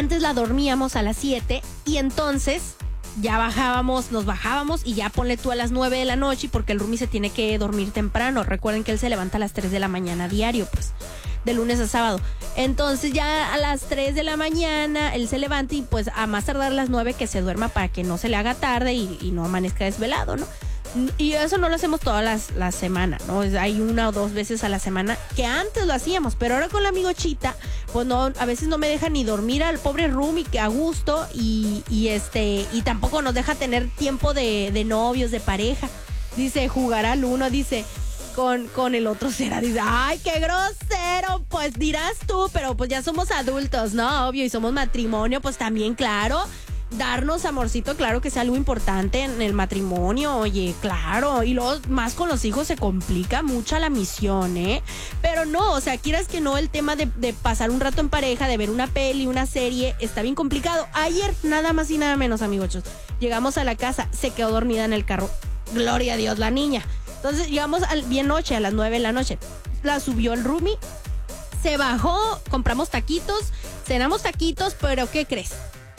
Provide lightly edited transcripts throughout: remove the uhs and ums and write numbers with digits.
antes la dormíamos a las 7 y entonces ya nos bajábamos y ya ponle tú a las 9 de la noche porque el roomie se tiene que dormir temprano. Recuerden que él se levanta a las 3 de la mañana diario, pues, de lunes a sábado. Entonces ya a las 3 de la mañana él se levanta y pues a más tardar a las 9 que se duerma para que no se le haga tarde y no amanezca desvelado, ¿no? Y eso no lo hacemos todas las semanas, ¿no? Hay 1 o 2 veces a la semana que antes lo hacíamos, pero ahora con la amigochita, pues no, a veces no me deja ni dormir al pobre roomie que a gusto y tampoco nos deja tener tiempo de novios, de pareja. Dice, jugar al uno, dice, con el otro será. Dice, ay, qué grosero, pues dirás tú, pero pues ya somos adultos, ¿no? Obvio, y somos matrimonio, pues también, claro. Darnos amorcito, claro que es algo importante en el matrimonio, oye, claro, y luego más con los hijos se complica mucho la misión, ¿eh? Pero no, o sea, quieras que no, el tema de pasar un rato en pareja, de ver una peli, una serie, está bien complicado. Ayer, nada más y nada menos, amigochos, llegamos a la casa, se quedó dormida en el carro, gloria a Dios, la niña. Entonces llegamos bien noche, a las 9 de la noche, la subió el roomie, se bajó, compramos taquitos, cenamos taquitos, pero ¿qué crees?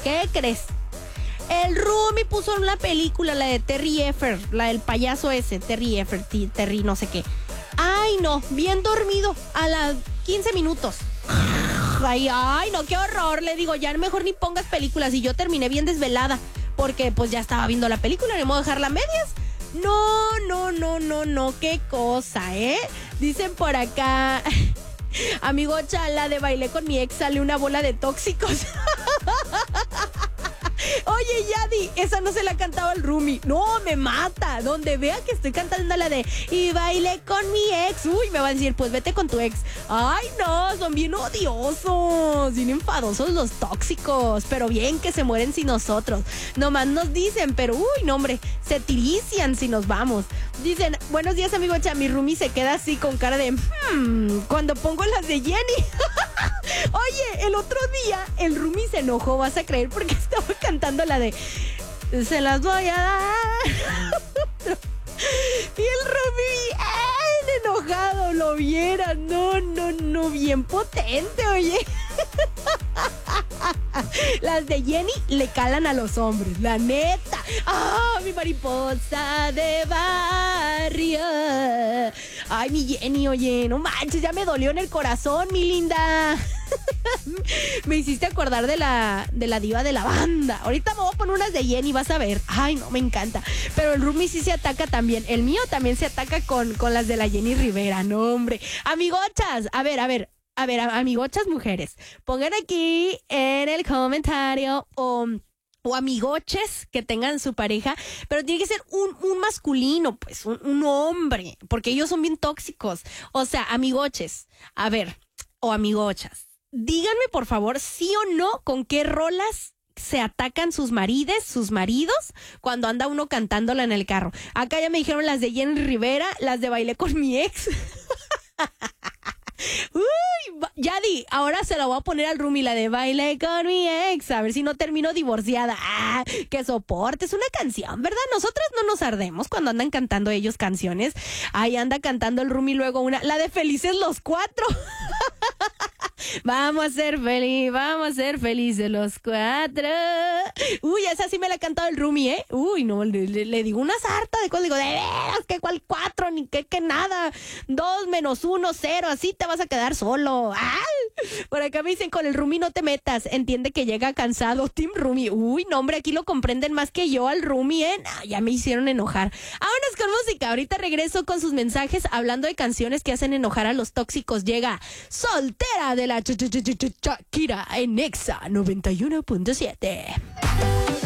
El roomie puso una película, la de Terry Effer, la del payaso ese, Terry Effer, Terry no sé qué. Ay, no, bien dormido, a las 15 minutos. Ay, no, qué horror, le digo, ya mejor ni pongas películas. Y yo terminé bien desvelada, porque pues ya estaba viendo la película, ni modo dejarla a medias. No, qué cosa, ¿eh? Dicen por acá, amigo Chala, de Bailé con mi ex sale una bola de tóxicos. Oye, Yadi, esa no se la cantaba el roomie. No, me mata. Donde vea que estoy cantando la de y bailé con mi ex. Uy, me va a decir, pues vete con tu ex. Ay, no, son bien odiosos, bien enfadosos los tóxicos. Pero bien que se mueren sin nosotros. Nomás nos dicen, pero uy, no, hombre, se tirician si nos vamos. Dicen, buenos días, amigo Cha. Mi roomie se queda así con cara de cuando pongo las de Jenny. Oye, el otro día el roomie se enojó, vas a creer, porque estaba cantando la de se las voy a dar. Y el roomie bien enojado, lo viera. No, bien potente, oye. Las de Jenny le calan a los hombres, la neta. Mi mariposa de barrio. Ay, mi Jenny, oye, no manches, ya me dolió en el corazón, mi linda. Me hiciste acordar de la diva de la banda. Ahorita me voy a poner unas de Jenny, vas a ver. Ay, no, me encanta. Pero el roomie sí se ataca también. El mío también se ataca con las de la Jenny Rivera. No, hombre. Amigochas, a ver, amigochas mujeres, pongan aquí en el comentario o amigoches que tengan su pareja, pero tiene que ser un masculino, pues, un hombre, porque ellos son bien tóxicos. O sea, amigoches, a ver, o amigochas, díganme por favor, sí o no, con qué rolas se atacan sus maridos, cuando anda uno cantándola en el carro. Acá ya me dijeron las de Jenny Rivera, las de Bailé con mi ex. Uy, Yadi, ahora se la voy a poner al roomie, la de Bailé con mi ex, a ver si no termino divorciada. Que soporte, es una canción, ¿verdad? Nosotras no nos ardemos cuando andan cantando ellos canciones. Ahí anda cantando el roomie luego la de Felices los Cuatro. Vamos a ser felices los cuatro. Uy, esa sí me la ha cantado el roomie, ¿eh? Uy, no, le digo una sarta de cosas. Digo, de veras, que cuál 4, ni que nada. 2 menos 1, 0, así te vas a quedar solo. ¡Ay! Por acá me dicen, con el roomie no te metas. Entiende que llega cansado. Team roomie. Uy, no, hombre, aquí lo comprenden más que yo al roomie, ¿eh? Ya me hicieron enojar. Vámonos con música. Ahorita regreso con sus mensajes hablando de canciones que hacen enojar a los tóxicos. Llega Soltera de la Shakira en Nexa 91.7.